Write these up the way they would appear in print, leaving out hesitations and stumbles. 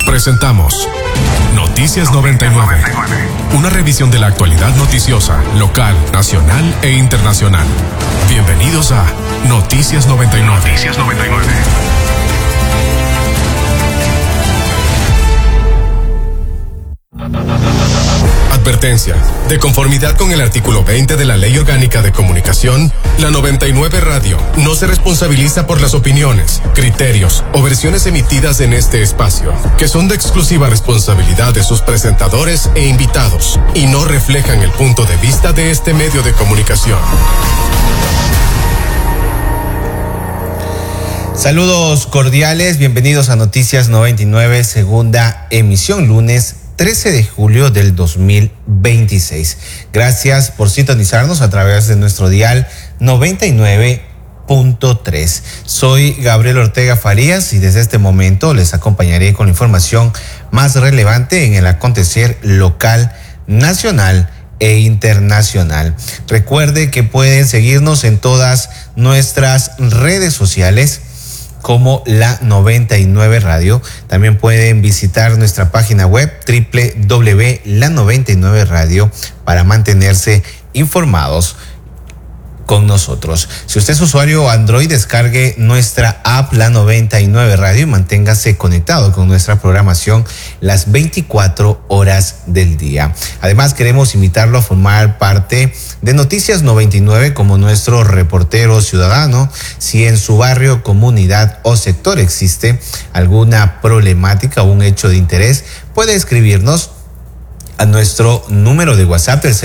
Presentamos Noticias 99, una revisión de la actualidad noticiosa, local, nacional e internacional. Bienvenidos a Noticias 99. Noticias 99. Advertencia. De conformidad con el artículo 20 de la Ley Orgánica de Comunicación, la 99 Radio no se responsabiliza por las opiniones, criterios o versiones emitidas en este espacio, que son de exclusiva responsabilidad de sus presentadores e invitados, y no reflejan el punto de vista de este medio de comunicación. Saludos cordiales, bienvenidos a Noticias 99, segunda emisión, lunes 13 de julio del 2026. Gracias por sintonizarnos a través de nuestro dial 99.3. Soy Gabriel Ortega Farías y desde este momento les acompañaré con la información más relevante en el acontecer local, nacional e internacional. Recuerde que pueden seguirnos en todas nuestras redes sociales como la 99 Radio. También pueden visitar nuestra página web www.la99radio para mantenerse informados con nosotros. Si usted es usuario Android, descargue nuestra app La 99 Radio y manténgase conectado con nuestra programación las 24 horas del día. Además, queremos invitarlo a formar parte de Noticias 99 como nuestro reportero ciudadano. Si en su barrio, comunidad o sector existe alguna problemática o un hecho de interés, puede escribirnos a nuestro número de WhatsApp, el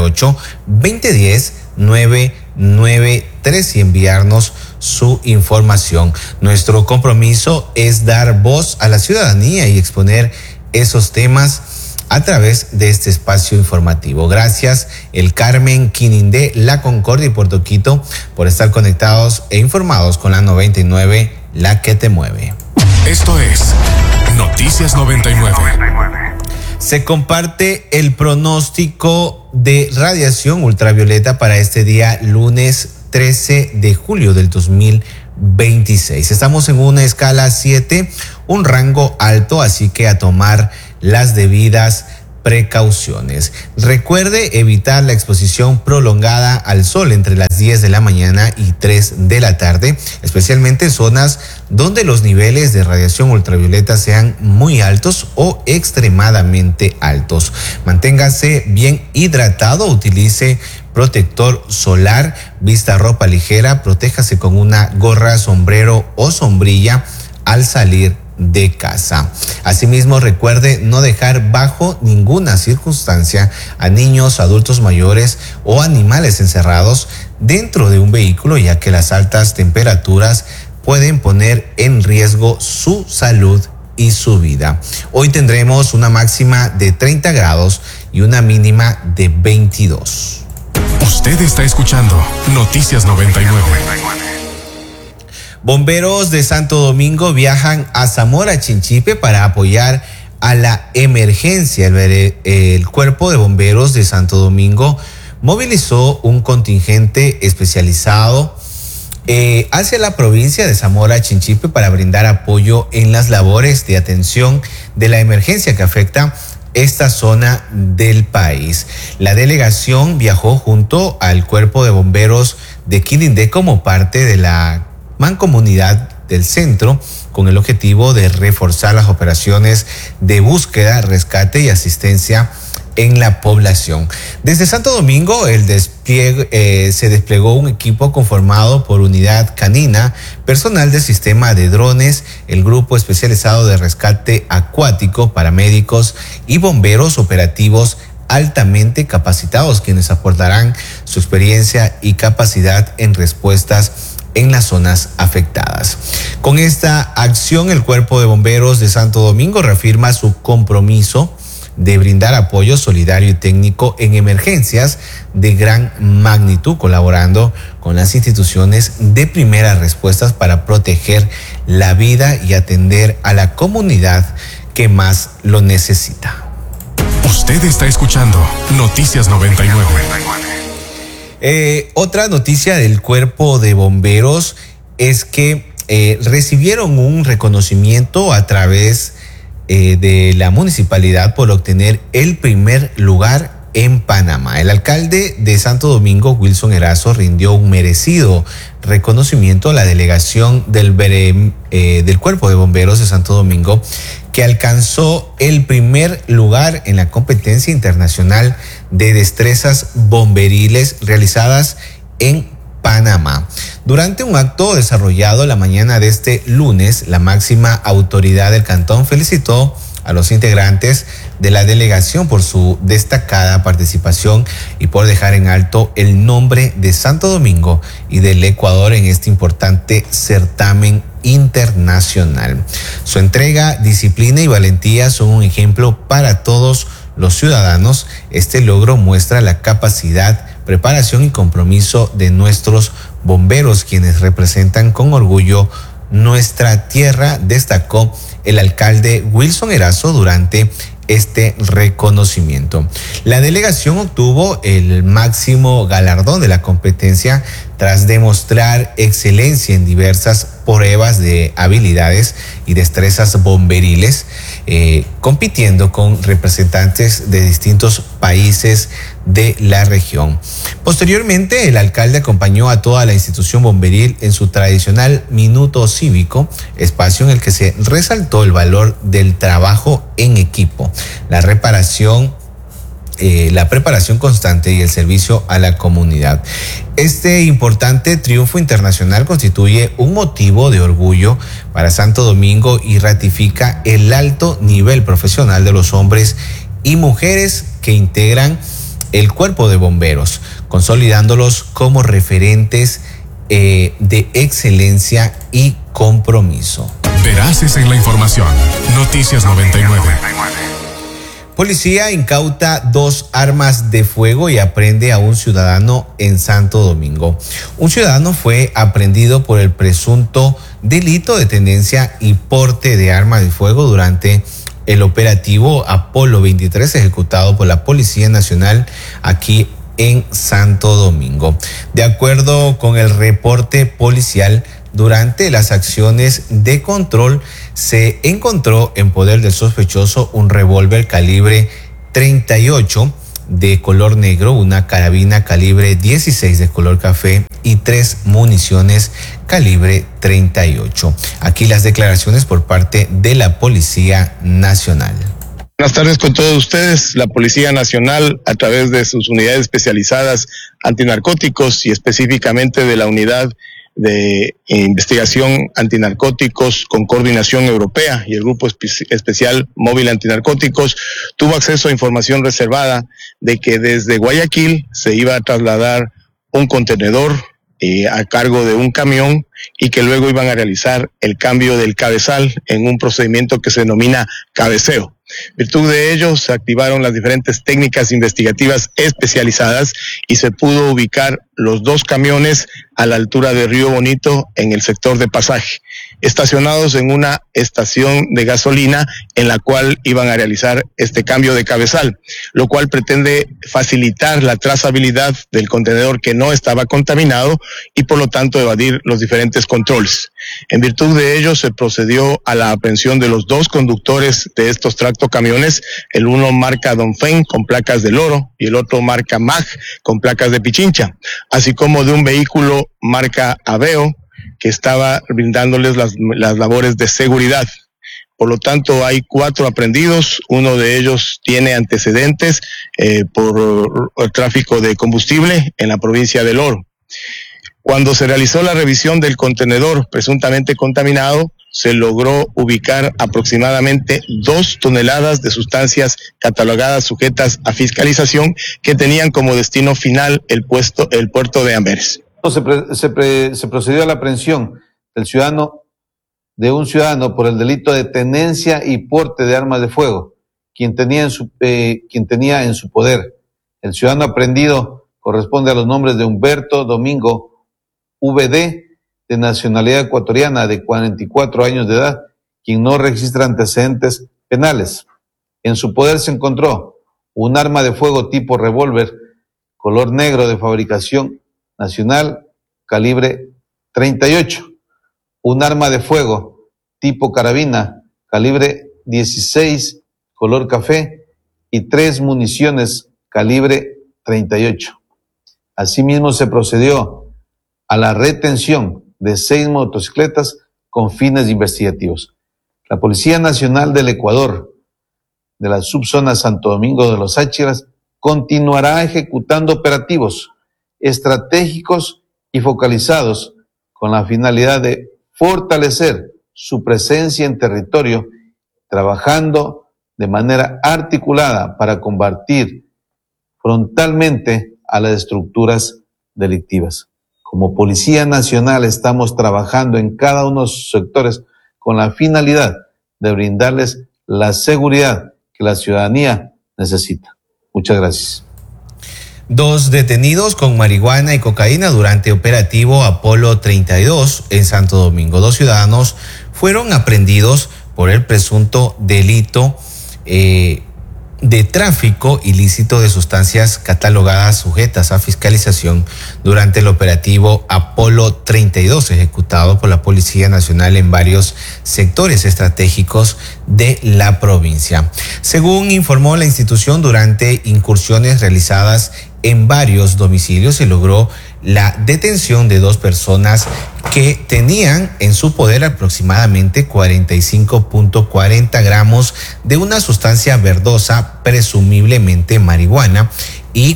098-2010-993 y enviarnos su información. Nuestro compromiso es dar voz a la ciudadanía y exponer esos temas a través de este espacio informativo. Gracias, El Carmen, Quinindé, La Concordia y Puerto Quito, por estar conectados e informados con la 99, la que te mueve. Esto es Noticias 99. Se comparte el pronóstico de radiación ultravioleta para este día lunes 13 de julio del 2026. Estamos en una escala 7, un rango alto, así que a tomar las debidas precauciones. Recuerde evitar la exposición prolongada al sol entre las 10 de la mañana y 3 de la tarde, especialmente en zonas donde los niveles de radiación ultravioleta sean muy altos o extremadamente altos. Manténgase bien hidratado, utilice protector solar, vista ropa ligera, protéjase con una gorra, sombrero o sombrilla al salir de casa. Asimismo, recuerde no dejar bajo ninguna circunstancia a niños, adultos mayores o animales encerrados dentro de un vehículo, ya que las altas temperaturas pueden poner en riesgo su salud y su vida. Hoy tendremos una máxima de 30 grados y una mínima de 22. Usted está escuchando Noticias 99. Bomberos de Santo Domingo viajan a Zamora Chinchipe para apoyar a la emergencia. El Cuerpo de Bomberos de Santo Domingo movilizó un contingente especializado hacia la provincia de Zamora Chinchipe para brindar apoyo en las labores de atención de la emergencia que afecta esta zona del país. La delegación viajó junto al Cuerpo de Bomberos de Quinindé como parte de la mancomunidad del centro, con el objetivo de reforzar las operaciones de búsqueda, rescate y asistencia en la población. Desde Santo Domingo se desplegó un equipo conformado por unidad canina, personal del sistema de drones, el grupo especializado de rescate acuático, paramédicos y bomberos operativos altamente capacitados, quienes aportarán su experiencia y capacidad en respuestas en las zonas afectadas. Con esta acción, el Cuerpo de Bomberos de Santo Domingo reafirma su compromiso de brindar apoyo solidario y técnico en emergencias de gran magnitud, colaborando con las instituciones de primeras respuestas para proteger la vida y atender a la comunidad que más lo necesita. Usted está escuchando Noticias 99. Otra noticia del Cuerpo de Bomberos es que recibieron un reconocimiento a través de la municipalidad por obtener el primer lugar en Panamá. El alcalde de Santo Domingo, Wilson Erazo, rindió un merecido reconocimiento a la delegación del Cuerpo de Bomberos de Santo Domingo, que alcanzó el primer lugar en la competencia internacional de destrezas bomberiles realizadas en Panamá. Durante un acto desarrollado la mañana de este lunes, la máxima autoridad del cantón felicitó a los integrantes de la delegación por su destacada participación y por dejar en alto el nombre de Santo Domingo y del Ecuador en este importante certamen internacional. Su entrega, disciplina y valentía son un ejemplo para todos los ciudadanos. Este logro muestra la capacidad, preparación y compromiso de nuestros bomberos, quienes representan con orgullo nuestra tierra, destacó el alcalde Wilson Erazo durante este reconocimiento. La delegación obtuvo el máximo galardón de la competencia tras demostrar excelencia en diversas pruebas de habilidades y destrezas bomberiles, compitiendo con representantes de distintos países de la región. Posteriormente, el alcalde acompañó a toda la institución bomberil en su tradicional minuto cívico, espacio en el que se resaltó el valor del trabajo en equipo, la preparación constante y el servicio a la comunidad. Este importante triunfo internacional constituye un motivo de orgullo para Santo Domingo y ratifica el alto nivel profesional de los hombres y mujeres que integran el Cuerpo de Bomberos, consolidándolos como referentes de excelencia y compromiso. Veraces en la información. Noticias 99. Policía incauta 2 armas de fuego y aprende a un ciudadano en Santo Domingo. Un ciudadano fue aprehendido por el presunto delito de tenencia y porte de arma de fuego durante el operativo Apolo 23 ejecutado por la Policía Nacional aquí en Santo Domingo. De acuerdo con el reporte policial, durante las acciones de control se encontró en poder del sospechoso un revólver calibre 38 de color negro, una carabina calibre 16 de color café y 3 municiones calibre 38. Aquí las declaraciones por parte de la Policía Nacional. Buenas tardes con todos ustedes. La Policía Nacional, a través de sus unidades especializadas antinarcóticos y específicamente de la unidad de investigación antinarcóticos con coordinación europea y el grupo especial móvil antinarcóticos, tuvo acceso a información reservada de que desde Guayaquil se iba a trasladar un contenedor a cargo de un camión y que luego iban a realizar el cambio del cabezal en un procedimiento que se denomina cabeceo. Virtud de ello, se activaron las diferentes técnicas investigativas especializadas y se pudo ubicar los 2 camiones a la altura de Río Bonito en el sector de Pasaje, estacionados en una estación de gasolina en la cual iban a realizar este cambio de cabezal, lo cual pretende facilitar la trazabilidad del contenedor que no estaba contaminado y por lo tanto evadir los diferentes controles. En virtud de ello se procedió a la aprehensión de los 2 conductores de estos tractocamiones, el uno marca Dongfeng con placas del Oro y el otro marca MAG con placas de Pichincha, así como de un vehículo marca Aveo que estaba brindándoles las labores de seguridad. Por lo tanto, hay 4 aprehendidos, uno de ellos tiene antecedentes por el tráfico de combustible en la provincia del Oro. Cuando se realizó la revisión del contenedor presuntamente contaminado, se logró ubicar aproximadamente 2 toneladas de sustancias catalogadas sujetas a fiscalización que tenían como destino final el puerto de Amberes. Se procedió a la aprehensión de un ciudadano por el delito de tenencia y porte de armas de fuego, quien tenía en su poder. El ciudadano aprehendido corresponde a los nombres de Humberto Domingo VD, de nacionalidad ecuatoriana, de 44 años de edad, quien no registra antecedentes penales. En su poder se encontró un arma de fuego tipo revólver, color negro, de fabricación nacional, calibre 38, un arma de fuego tipo carabina, calibre 16 color café y 3 municiones calibre 38. Asimismo, se procedió a la retención de 6 motocicletas con fines investigativos. La Policía Nacional del Ecuador, de la subzona Santo Domingo de los Áchilas, continuará ejecutando operativos estratégicos y focalizados con la finalidad de fortalecer su presencia en territorio, trabajando de manera articulada para combatir frontalmente a las estructuras delictivas. Como Policía Nacional estamos trabajando en cada uno de sus sectores con la finalidad de brindarles la seguridad que la ciudadanía necesita. Muchas gracias. 2 detenidos con marihuana y cocaína durante operativo Apolo 32 en Santo Domingo. 2 ciudadanos fueron aprehendidos por el presunto delito de tráfico ilícito de sustancias catalogadas sujetas a fiscalización durante el operativo Apolo 32 ejecutado por la Policía Nacional en varios sectores estratégicos de la provincia. Según informó la institución, durante incursiones realizadas en varios domicilios se logró la detención de 2 personas que tenían en su poder aproximadamente 45.40 gramos de una sustancia verdosa, presumiblemente marihuana, y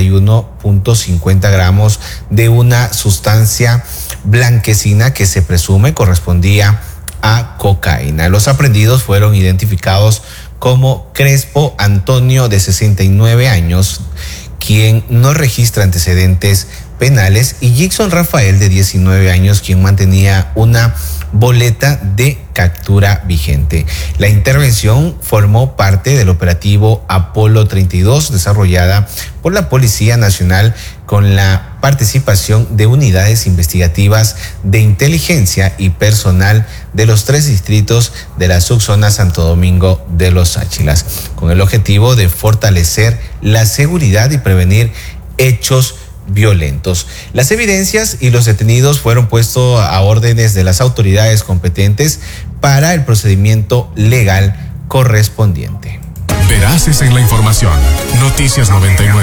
41.50 gramos de una sustancia blanquecina que se presume correspondía a cocaína. Los aprehendidos fueron identificados como Crespo Antonio, de 69 años, quien no registra antecedentes penales, y Jackson Rafael, de 19 años, quien mantenía una boleta de captura vigente. La intervención formó parte del operativo Apolo 32 desarrollada por la Policía Nacional con la participación de unidades investigativas de inteligencia y personal de los 3 distritos de la subzona Santo Domingo de los Áchilas, con el objetivo de fortalecer la seguridad y prevenir hechos violentos. Las evidencias y los detenidos fueron puestos a órdenes de las autoridades competentes para el procedimiento legal correspondiente. Veraces en la información. Noticias 99.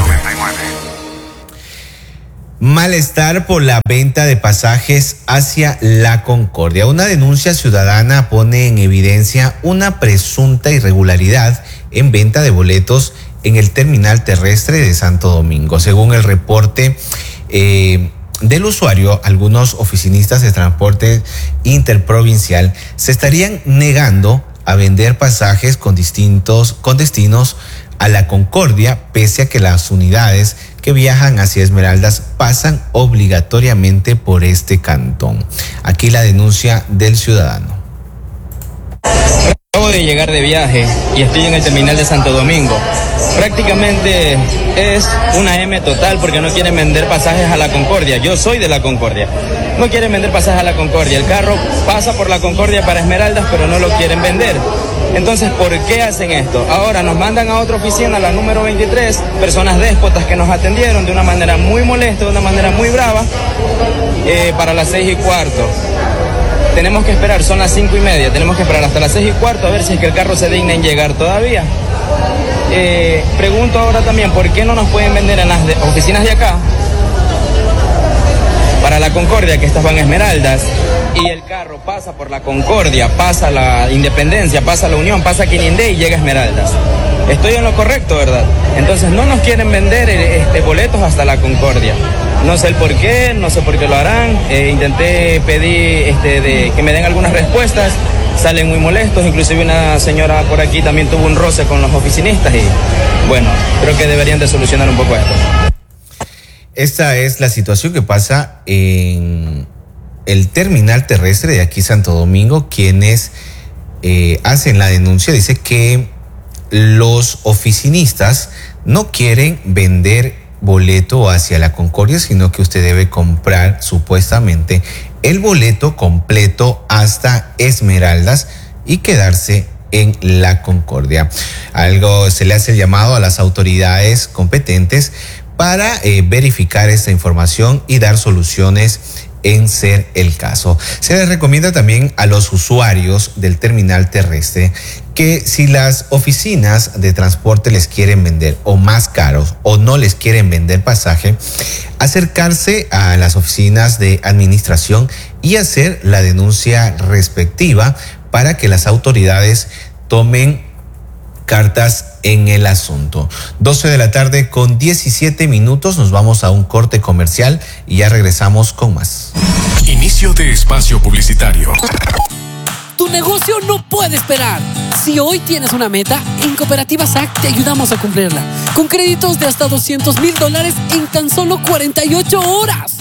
Malestar por la venta de pasajes hacia La Concordia. Una denuncia ciudadana pone en evidencia una presunta irregularidad en venta de boletos en el terminal terrestre de Santo Domingo. Según el reporte del usuario, algunos oficinistas de transporte interprovincial se estarían negando a vender pasajes con destinos a La Concordia, pese a que las unidades que viajan hacia Esmeraldas pasan obligatoriamente por este cantón. Aquí la denuncia del ciudadano. Acabo de llegar de viaje y estoy en el terminal de Santo Domingo. Prácticamente es una M total porque no quieren vender pasajes a La Concordia. Yo soy de La Concordia. No quieren vender pasajes a La Concordia. El carro pasa por La Concordia para Esmeraldas, pero no lo quieren vender. Entonces, ¿por qué hacen esto? Ahora nos mandan a otra oficina, la número 23, personas déspotas que nos atendieron de una manera muy molesta, de una manera muy brava, para las 6:15. Tenemos que esperar, son las 5:30, tenemos que esperar hasta las 6:15 a ver si es que el carro se digna en llegar todavía. Pregunto ahora también, ¿por qué no nos pueden vender en las oficinas de acá? Para La Concordia, que estas van a Esmeraldas, y el carro pasa por La Concordia, pasa la Independencia, pasa la Unión, pasa Quinindé y llega a Esmeraldas. Estoy en lo correcto, ¿verdad? Entonces no nos quieren vender boletos hasta La Concordia. No sé el por qué, no sé por qué lo harán. Intenté pedir que me den algunas respuestas, salen muy molestos. Inclusive una señora por aquí también tuvo un roce con los oficinistas y bueno, creo que deberían de solucionar un poco esto. Esta es la situación que pasa en el terminal terrestre de aquí Santo Domingo. Quienes hacen la denuncia dice que los oficinistas no quieren vender boleto hacia La Concordia, sino que usted debe comprar supuestamente el boleto completo hasta Esmeraldas y quedarse en La Concordia. Se le hace el llamado a las autoridades competentes para verificar esta información y dar soluciones en ser el caso. Se les recomienda también a los usuarios del terminal terrestre que si las oficinas de transporte les quieren vender o más caros o no les quieren vender pasaje, acercarse a las oficinas de administración y hacer la denuncia respectiva para que las autoridades tomen cartas en el asunto. 12 de la tarde con 17 minutos, nos vamos a un corte comercial y ya regresamos con más. Inicio de espacio publicitario. Tu negocio no puede esperar. Si hoy tienes una meta, en Cooperativa SAC te ayudamos a cumplirla. Con créditos de hasta $200,000 en tan solo 48 horas.